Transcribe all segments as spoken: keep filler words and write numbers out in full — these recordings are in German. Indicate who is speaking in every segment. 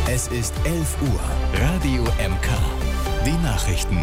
Speaker 1: Es ist elf Uhr. Radio M K. Die Nachrichten.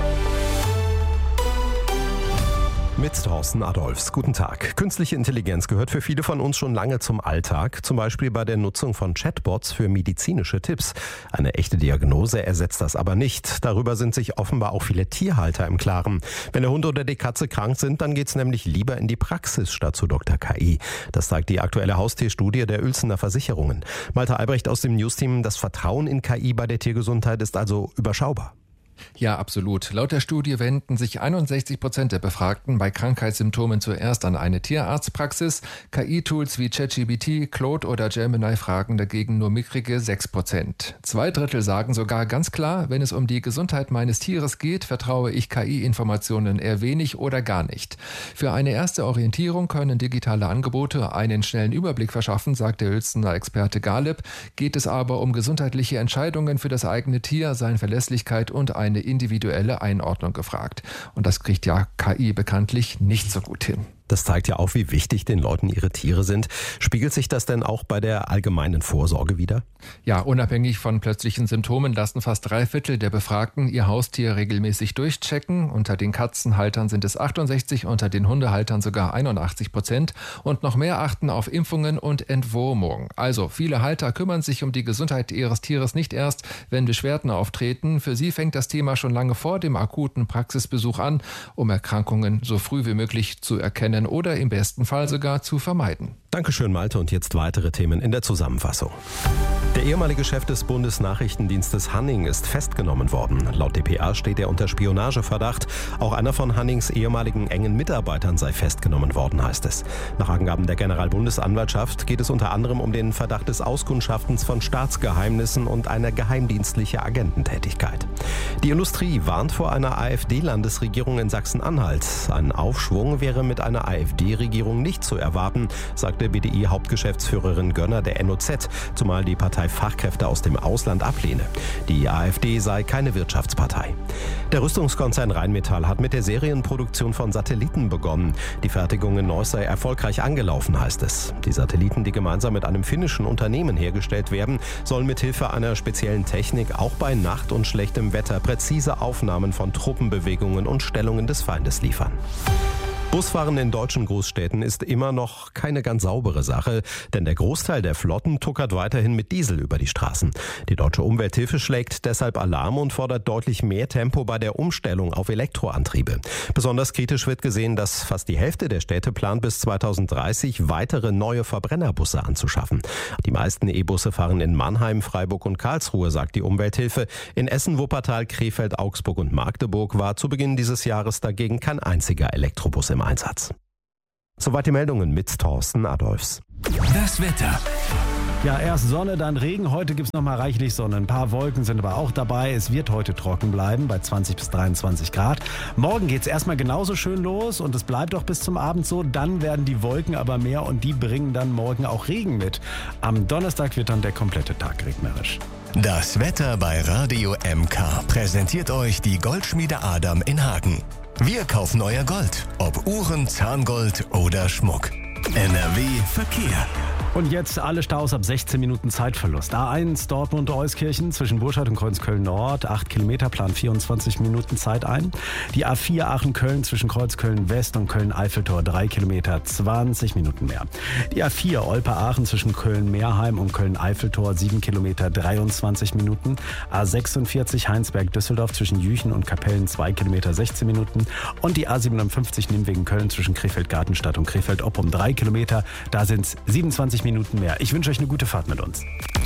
Speaker 2: Mit Thorsten Adolfs. Guten Tag. Künstliche Intelligenz gehört für viele von uns schon lange zum Alltag, zum Beispiel bei der Nutzung von Chatbots für medizinische Tipps. Eine echte Diagnose ersetzt das aber nicht. Darüber sind sich offenbar auch viele Tierhalter im Klaren. Wenn der Hund oder die Katze krank sind, dann geht's nämlich lieber in die Praxis statt zu Doktor K I. Das zeigt die aktuelle Haustierstudie der Uelzener Versicherungen. Malte Albrecht aus dem Newsteam: Das Vertrauen in K I bei der Tiergesundheit ist also überschaubar.
Speaker 3: Ja, absolut. Laut der Studie wenden sich einundsechzig Prozent der Befragten bei Krankheitssymptomen zuerst an eine Tierarztpraxis. K I-Tools wie ChatGPT, Claude oder Gemini fragen dagegen nur mickrige sechs Prozent. Zwei Drittel sagen sogar ganz klar, wenn es um die Gesundheit meines Tieres geht, vertraue ich K I-Informationen eher wenig oder gar nicht. Für eine erste Orientierung können digitale Angebote einen schnellen Überblick verschaffen, sagt der Uelzener Experte Galeb. Geht es aber um gesundheitliche Entscheidungen für das eigene Tier, seine Verlässlichkeit und eine individuelle Einordnung gefragt. Und das kriegt ja K I bekanntlich nicht so gut hin.
Speaker 2: Das zeigt ja auch, wie wichtig den Leuten ihre Tiere sind. Spiegelt sich das denn auch bei der allgemeinen Vorsorge wider?
Speaker 3: Ja, unabhängig von plötzlichen Symptomen lassen fast drei Viertel der Befragten ihr Haustier regelmäßig durchchecken. Unter den Katzenhaltern sind es achtundsechzig, unter den Hundehaltern sogar einundachtzig Prozent. Und noch mehr achten auf Impfungen und Entwurmung. Also viele Halter kümmern sich um die Gesundheit ihres Tieres nicht erst, wenn Beschwerden auftreten. Für sie fängt das Thema schon lange vor dem akuten Praxisbesuch an, um Erkrankungen so früh wie möglich zu erkennen oder im besten Fall sogar zu vermeiden.
Speaker 2: Dankeschön, Malte. Und jetzt weitere Themen in der Zusammenfassung. Der ehemalige Chef des Bundesnachrichtendienstes Hanning ist festgenommen worden. Laut D P A steht er unter Spionageverdacht. Auch einer von Hannings ehemaligen engen Mitarbeitern sei festgenommen worden, heißt es. Nach Angaben der Generalbundesanwaltschaft geht es unter anderem um den Verdacht des Auskundschaftens von Staatsgeheimnissen und eine geheimdienstliche Agententätigkeit. Die Industrie warnt vor einer AfD-Landesregierung in Sachsen-Anhalt. Ein Aufschwung wäre mit einer AfD-Regierung nicht zu erwarten, sagte B D I-Hauptgeschäftsführerin Gönner der N O Z, zumal die Partei Fachkräfte aus dem Ausland ablehne. Die AfD sei keine Wirtschaftspartei. Der Rüstungskonzern Rheinmetall hat mit der Serienproduktion von Satelliten begonnen. Die Fertigung in Neuss sei erfolgreich angelaufen, heißt es. Die Satelliten, die gemeinsam mit einem finnischen Unternehmen hergestellt werden, sollen mithilfe einer speziellen Technik auch bei Nacht und schlechtem Wetter präzise Aufnahmen von Truppenbewegungen und Stellungen des Feindes liefern. Busfahren in deutschen Großstädten ist immer noch keine ganz saubere Sache, denn der Großteil der Flotten tuckert weiterhin mit Diesel über die Straßen. Die Deutsche Umwelthilfe schlägt deshalb Alarm und fordert deutlich mehr Tempo bei der Umstellung auf Elektroantriebe. Besonders kritisch wird gesehen, dass fast die Hälfte der Städte plant, bis zweitausenddreißig weitere neue Verbrennerbusse anzuschaffen. Die meisten E-Busse fahren in Mannheim, Freiburg und Karlsruhe, sagt die Umwelthilfe. In Essen, Wuppertal, Krefeld, Augsburg und Magdeburg war zu Beginn dieses Jahres dagegen kein einziger Elektrobus im Einsatz. Soweit die Meldungen mit Thorsten Adolfs.
Speaker 1: Das Wetter.
Speaker 4: Ja, erst Sonne, dann Regen. Heute gibt es noch mal reichlich Sonne. Ein paar Wolken sind aber auch dabei. Es wird heute trocken bleiben bei zwanzig bis dreiundzwanzig Grad. Morgen geht es erstmal genauso schön los und es bleibt auch bis zum Abend so. Dann werden die Wolken aber mehr und die bringen dann morgen auch Regen mit. Am Donnerstag wird dann der komplette Tag regnerisch.
Speaker 1: Das Wetter bei Radio M K präsentiert euch die Goldschmiede Adam in Hagen. Wir kaufen euer Gold, ob Uhren, Zahngold oder Schmuck. N R W Verkehr.
Speaker 4: Und jetzt alle Staus ab sechzehn Minuten Zeitverlust. A eins Dortmund-Euskirchen zwischen Burscheid und Kreuzköln-Nord, acht Kilometer, plant vierundzwanzig Minuten Zeit ein. Die A vier Aachen-Köln zwischen Kreuzköln-West und Köln-Eiffeltor, drei Kilometer, zwanzig Minuten mehr. Die A vier Olpe-Aachen zwischen Köln-Meerheim und Köln-Eiffeltor, sieben Kilometer, dreiundzwanzig Minuten. A sechsundvierzig Heinsberg-Düsseldorf zwischen Jüchen und Kapellen, zwei Kilometer, sechzehn Minuten. Und die A siebenundfünfzig Nimwegen-Köln zwischen Krefeld-Gartenstadt und Krefeld-Oppum, drei Kilometer, da sind es siebenundzwanzig Minuten mehr. Ich wünsche euch eine gute Fahrt mit uns.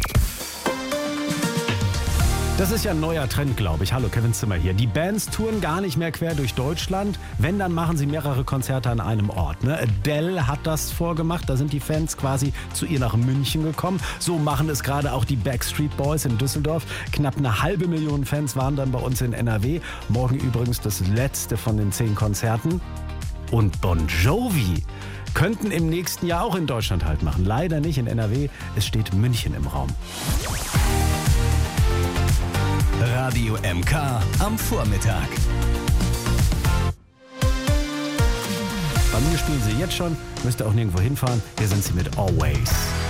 Speaker 4: Das ist ja ein neuer Trend, glaube ich. Hallo, Kevin Zimmer hier. Die Bands touren gar nicht mehr quer durch Deutschland. Wenn, dann machen sie mehrere Konzerte an einem Ort. Ne? Adele hat das vorgemacht. Da sind die Fans quasi zu ihr nach München gekommen. So machen es gerade auch die Backstreet Boys in Düsseldorf. Knapp eine halbe Million Fans waren dann bei uns in N R W. Morgen übrigens das letzte von den zehn Konzerten. Und Bon Jovi könnten im nächsten Jahr auch in Deutschland halt machen. Leider nicht in N R W. Es steht München im Raum.
Speaker 1: Radio M K am Vormittag.
Speaker 4: Bei mir spielen sie jetzt schon. Müsst ihr auch nirgendwo hinfahren. Hier sind sie mit Always.